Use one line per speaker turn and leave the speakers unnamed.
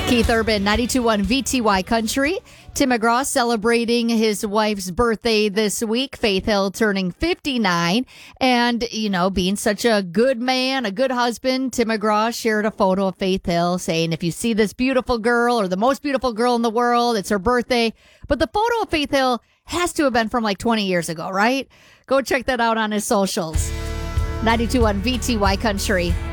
Keith Urban, 92.1 VTY Country. Tim McGraw celebrating his wife's birthday this week. Faith Hill turning 59. And, being such a good man, a good husband, Tim McGraw shared a photo of Faith Hill saying, if you see this beautiful girl or the most beautiful girl in the world, it's her birthday. But the photo of Faith Hill has to have been from like 20 years ago, right? Go check that out on his socials. 92.1 VTY Country.